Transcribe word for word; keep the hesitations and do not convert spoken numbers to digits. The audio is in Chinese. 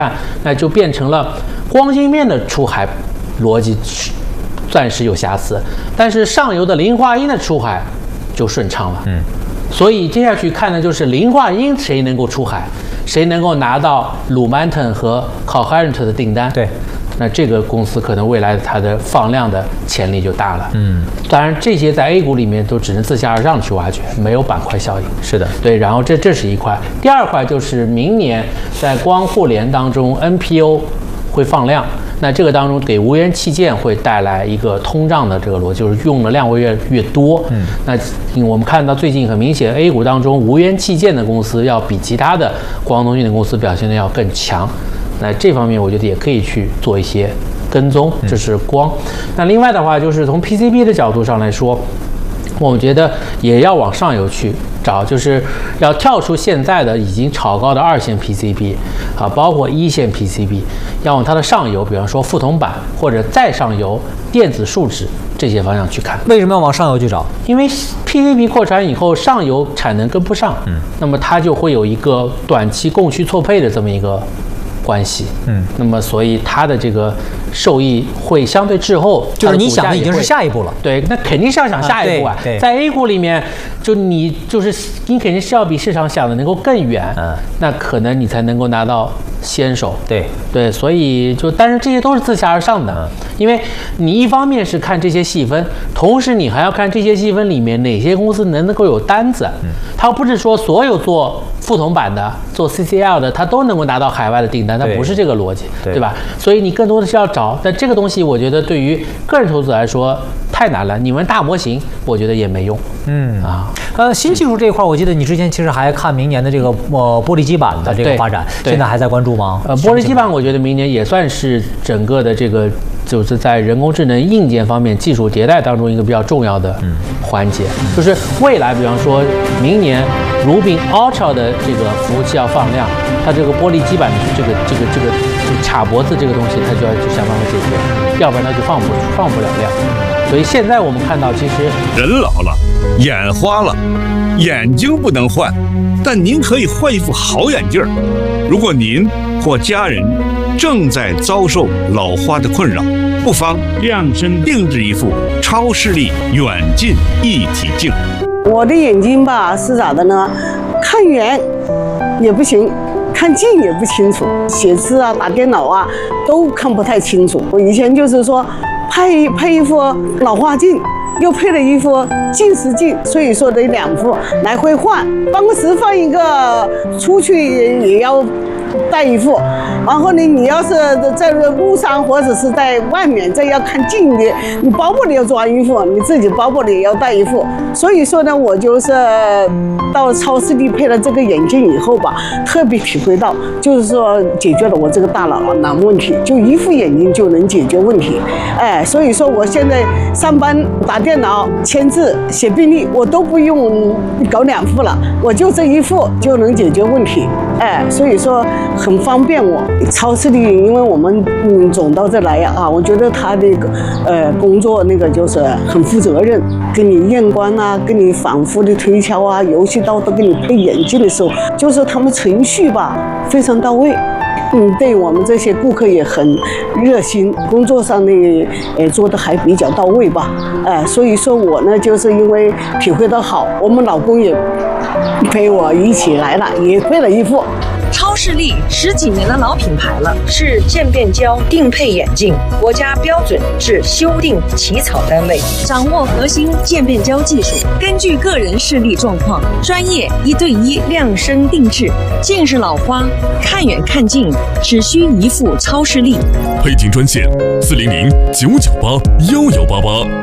那就变成了光芯片的出海逻辑暂时有瑕疵，但是上游的磷化铟的出海就顺畅了。嗯，所以接下去看的就是磷化铟谁能够出海，谁能够拿到鲁曼腾和考海尔特的订单。 对。 那这个公司可能未来它的放量的潜力就大了。嗯，当然这些在 A 股里面都只能自下而上去挖掘，没有板块效应。 是的， 对。然后这这是一块，第二块就是明年在光互联当中 N P O 会放量，那这个当中给无源器件会带来一个通胀的这个逻辑，就是用的量会越越多。嗯，那我们看到最近很明显 A 股当中无源器件的公司要比其他的光通讯的公司表现的要更强。那这方面我觉得也可以去做一些跟踪，这是光。那另外的话，就是从 P C B 的角度上来说，我们觉得也要往上游去找，就是要跳出现在的已经炒高的二线 P C B 啊，包括一线 P C B， 要往它的上游，比方说覆铜板或者再上游电子树脂这些方向去看。 为什么要往上游去找？ 因为 P C B 扩产以后，上游产能跟不上，嗯，那么它就会有一个短期供需错配的这么一个关系。嗯，那么所以它的这个受益会相对滞后， 就是你想的已经是下一步了。 对，那肯定是要想下一步啊。 啊对对， 在 A 股里面，就你就是你肯定是要比市场想的能够更远，嗯，那可能你才能够拿到先手。 对对，所以就但是这些都是自下而上的，嗯，因为你一方面是看这些细分，同时你还要看这些细分里面哪些公司能能够有单子。嗯，它不是说所有做覆铜板的、做 C C L 的，它都能够拿到海外的订单，它不是这个逻辑， 对, 对吧？所以你更多的是要找，但这个东西我觉得对于个人投资来说太难了。你们大模型，我觉得也没用。嗯啊， 呃，新技术这一块，我记得你之前其实还看明年的这个呃玻璃基板的这个发展，现在还在关注吗？ 呃，玻璃基板我觉得明年也算是整个的这个就是在人工智能硬件方面技术迭代当中一个比较重要的环节，嗯，就是未来比方说明年Rubin Ultra 的这个服务器要放量，它这个玻璃基板的这个这个这个卡脖子这个东西，它就要去想办法解决，要不然它就放不放不了量。所以现在我们看到，其实人老了，眼花了，眼睛不能换，但您可以换一副好眼镜。如果您或家人正在遭受老花的困扰，不妨量身定制一副超视力远近一体镜。 我的眼睛吧是咋的呢？看远也不行，看近也不清楚，写字啊、打电脑啊都看不太清楚。我以前就是说配配一副老花镜，又配了一副近视镜，所以说得两副来回换。办公室放一个，出去也要带一副。然后呢，你要是在路上或者是在外面，这要看近的，你包包里要装一副，你自己包包里要带一副。所以说呢，我就是到超视力配了这个眼镜以后吧，特别体会到，就是说解决了我这个大脑囊问题，就一副眼镜就能解决问题。哎，所以说我现在上班打电脑、签字、写病历，我都不用搞两副了，我就这一副就能解决问题。哎，所以说很方便我。超视力，因为我们嗯总到这来呀啊，我觉得他那个呃工作那个就是很负责任，给你验光啊，给你反复的推敲啊，游戏刀都给你配眼镜的时候，就是他们程序吧非常到位。嗯，对我们这些顾客也很热心，工作上呢，呃，做的还比较到位吧，哎、呃，所以说我呢，就是因为体会到好，我们老公也陪我一起来了，也配了一副。 超视力十几年的老品牌了，是渐变焦定配眼镜国家标准至修订起草单位，掌握核心渐变焦技术，根据个人视力状况，专业一对一量身定制。近视老花，看远看近，只需一副超视力。 配镜专线：四零零九九八幺幺八八。